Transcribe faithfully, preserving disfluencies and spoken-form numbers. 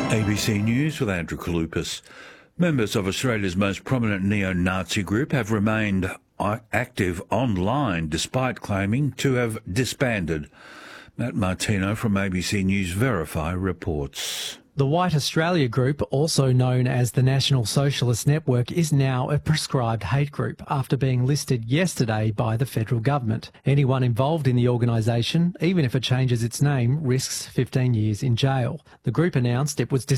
A B C News with Andrew Kalupas. Members of Australia's most prominent neo-Nazi group have remained active online despite claiming to have disbanded. Matt Martino from A B C News Verify reports. The White Australia Group, also known as the National Socialist Network, is now a prescribed hate group after being listed yesterday by the federal government. Anyone involved in the organisation, even if it changes its name, risks fifteen years in jail. The group announced it was